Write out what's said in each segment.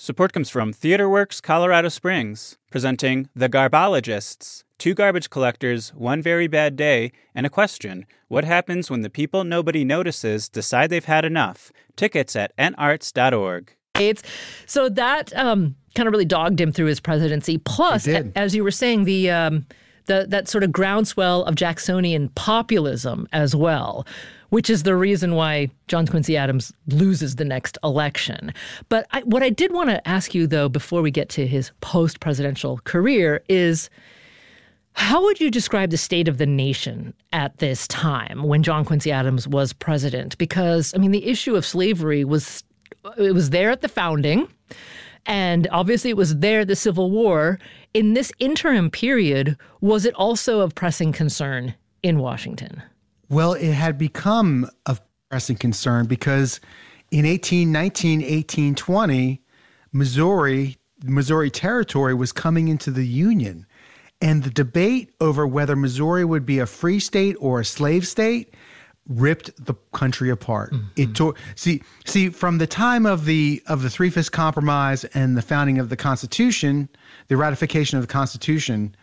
Support comes from TheaterWorks Colorado Springs, presenting The Garbologists, two garbage collectors, one very bad day, and a question. What happens when the people nobody notices decide they've had enough? Tickets at entarts.org. So that kind of really dogged him through his presidency. Plus, as you were saying, that sort of groundswell of Jacksonian populism as well, which is the reason why John Quincy Adams loses the next election. But what I did want to ask you, though, before we get to his post-presidential career is, how would you describe the state of the nation at this time when John Quincy Adams was president? Because, I mean, the issue of slavery was there at the founding, and obviously it was there at the Civil War. In this interim period, was it also of pressing concern in Washington? Well, it had become of pressing concern because in 1819, 1820, Missouri Territory was coming into the Union. And the debate over whether Missouri would be a free state or a slave state ripped the country apart. Mm-hmm. It tore. See, from the time of the Three-Fifths Compromise and the founding of the Constitution, the ratification of the Constitution,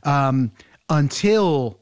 until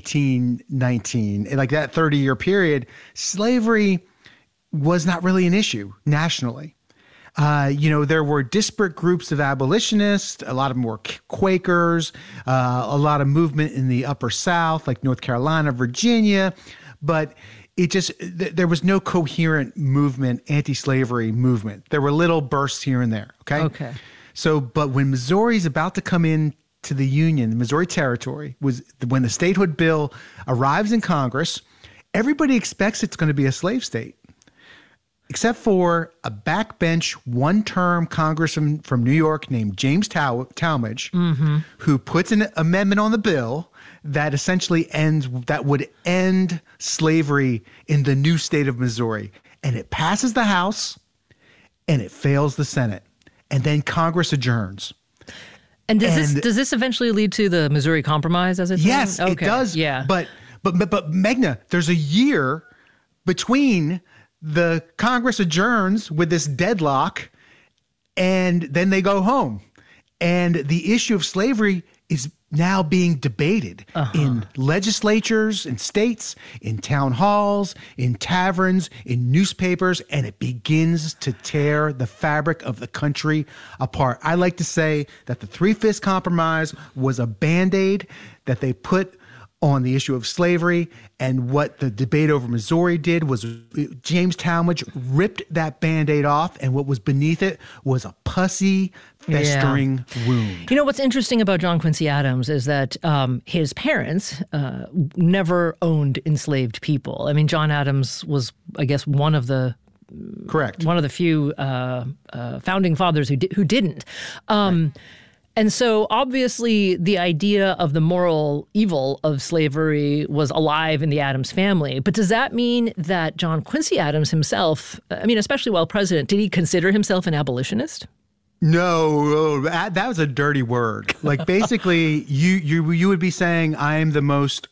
1819, like that 30-year period, slavery was not really an issue nationally. There were disparate groups of abolitionists. A lot of them were Quakers, a lot of movement in the Upper South, like North Carolina, Virginia. But there was no coherent movement, anti-slavery movement. There were little bursts here and there. Okay. So, but when Missouri's about to come in to the Union, the Missouri Territory, was when the statehood bill arrives in Congress, everybody expects it's going to be a slave state, except for a backbench, one-term congressman from New York named James Talmadge, who puts an amendment on the bill that essentially would end slavery in the new state of Missouri. And it passes the House, and it fails the Senate. And then Congress adjourns. And does this eventually lead to the Missouri Compromise, as it's Yes, known? it does. Yeah. But Meghna, there's a year between the Congress adjourns with this deadlock, and then they go home. And the issue of slavery is now being debated in legislatures, in states, in town halls, in taverns, in newspapers, and it begins to tear the fabric of the country apart. I like to say that the Three-Fifths Compromise was a Band-Aid that they put on the issue of slavery, and what the debate over Missouri did was James Talmadge ripped that Band-Aid off, and what was beneath it was a pussy, festering wound. You know, what's interesting about John Quincy Adams is that his parents never owned enslaved people. I mean, John Adams was, I guess, one of the few founding fathers who didn't. Right. And so obviously the idea of the moral evil of slavery was alive in the Adams family. But does that mean that John Quincy Adams himself, I mean, especially while president, did he consider himself an abolitionist? No, that was a dirty word. Like basically you would be saying I am the most,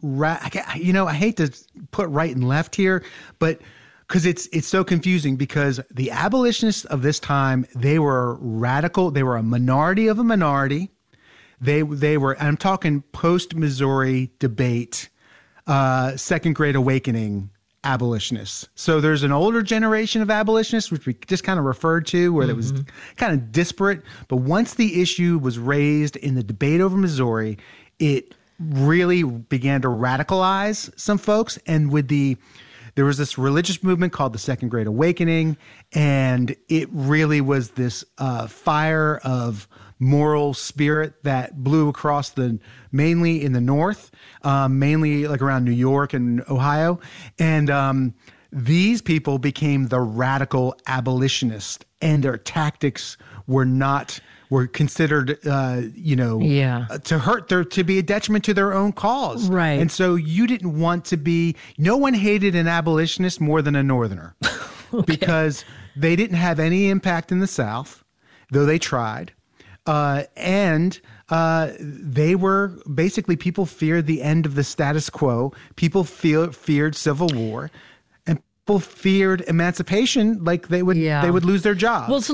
I hate to put right and left here, but because it's so confusing, because the abolitionists of this time, they were radical. They were a minority of a minority. They were, I'm talking post-Missouri debate, Second Great Awakening abolitionists. So there's an older generation of abolitionists, which we just kind of referred to, where it was kind of disparate. But once the issue was raised in the debate over Missouri, it really began to radicalize some folks. And there was this religious movement called the Second Great Awakening, and it really was this fire of moral spirit that blew across mainly in the North, mainly like around New York and Ohio. And these people became the radical abolitionists, and their tactics were considered, to be a detriment to their own cause. Right. And so you didn't want to be, no one hated an abolitionist more than a Northerner because they didn't have any impact in the South, though they tried. And they were basically, people feared the end of the status quo. People feared civil war, and people feared emancipation, like they would lose their jobs. Well, so